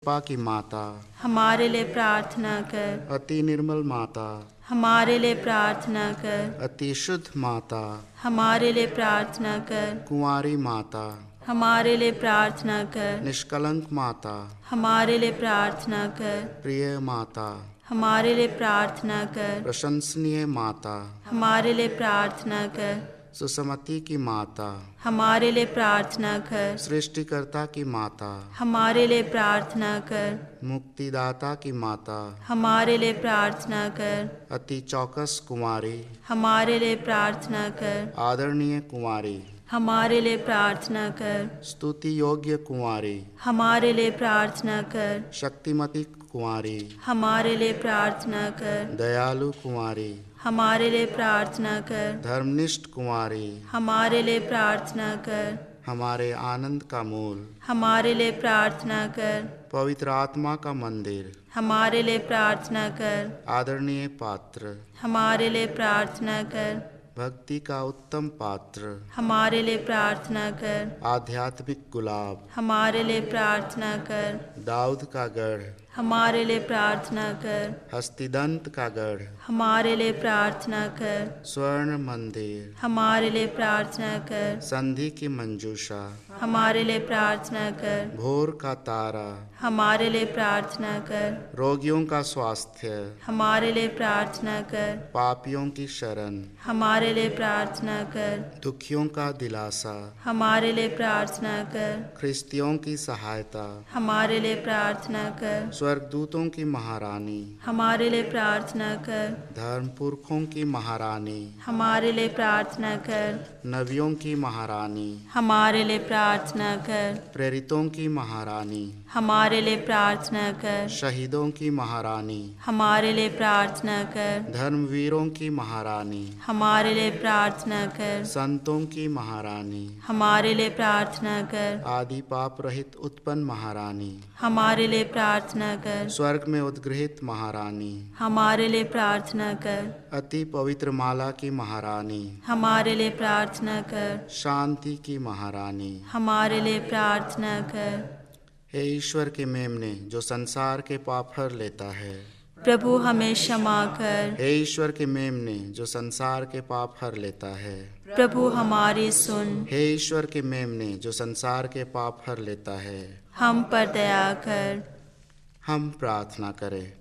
कृपा की माता, हमारे लिए प्रार्थना कर। अति निर्मल माता, हमारे लिए प्रार्थना कर। अति शुद्ध माता, हमारे लिए प्रार्थना कर। कुंवारी माता, हमारे लिए प्रार्थना कर। निष्कलंक माता, हमारे लिए प्रार्थना कर। प्रिय माता, हमारे लिए प्रार्थना कर। प्रशंसनीय माता, हमारे लिए प्रार्थना कर। सुसमति की माता, हमारे लिए प्रार्थना कर। सृष्टिकर्ता की माता, हमारे लिए प्रार्थना कर। मुक्तिदाता की माता, हमारे लिए प्रार्थना कर। अति चौकस कुंवारी, हमारे लिए प्रार्थना कर। आदरणीय कुंवारी, हमारे लिए प्रार्थना कर। स्तुति योग्य कुंवारी, हमारे लिए प्रार्थना कर। शक्तिमती कुंवारी, हमारे लिए प्रार्थना कर। दयालु कुंवारी, हमारे लिए प्रार्थना कर। धर्मनिष्ठ कुंवारी, हमारे लिए प्रार्थना कर। हमारे आनंद का मूल, हमारे लिए प्रार्थना कर। पवित्र आत्मा का मंदिर, हमारे लिए प्रार्थना कर। आदरणीय पात्र, हमारे लिए प्रार्थना कर। भक्ति का उत्तम पात्र, हमारे लिए प्रार्थना कर। आध्यात्मिक गुलाब, हमारे लिए प्रार्थना कर। दाऊद का गढ़, हमारे लिए प्रार्थना कर। हस्तिदंत का गढ़, हमारे लिए प्रार्थना कर। स्वर्ण मंदिर, हमारे लिए प्रार्थना कर। संधि की मंजूषा, हमारे लिए प्रार्थना कर। भोर का तारा, हमारे लिए प्रार्थना कर। रोगियों का स्वास्थ्य, हमारे लिए प्रार्थना कर। पापियों की शरण, हमारे लिए प्रार्थना कर। दुखियों का दिलासा, हमारे लिए प्रार्थना कर। ख्रिस्तियों की सहायता, हमारे लिए प्रार्थना कर। स्वर्गदूतों की महारानी, हमारे लिए प्रार्थना कर। धर्मपुरखों की महारानी, हमारे लिए प्रार्थना कर। नबियों की महारानी, हमारे लिए प्रार्थना कर। प्रेरितों की महारानी, हमारे लिए प्रार्थना कर। शहीदों की महारानी, हमारे लिए प्रार्थना कर। धर्मवीरों की महारानी, हमारे लिए प्रार्थना कर। संतों की महारानी, हमारे लिए प्रार्थना कर। आदि पाप रहित उत्पन्न महारानी, हमारे लिए प्रार्थना कर। स्वर्ग में उद्गृहित महारानी, हमारे लिए प्रार्थना कर। अति पवित्र माला की महारानी, हमारे लिए प्रार्थना कर। शांति की महारानी, हमारे लिए प्रार्थना कर। हे ईश्वर के मेमने जो संसार के पाप हर लेता है, प्रभु हमें क्षमा कर। हे ईश्वर के मेमने जो संसार के पाप हर लेता है, प्रभु हमारी सुन। हे ईश्वर के मेमने जो संसार के पाप हर लेता है, हम पर दया कर। हम प्रार्थना करें।